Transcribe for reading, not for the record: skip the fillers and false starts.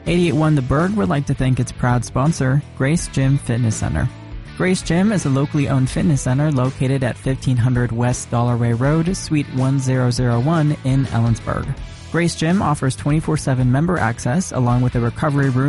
881 The Berg would like to thank its proud sponsor, Grace Gym Fitness Center. Grace Gym is a locally owned fitness center located at 1500 West Dollarway Road, Suite 1001 in Ellensburg. Grace Gym offers 24/7 member access along with a recovery room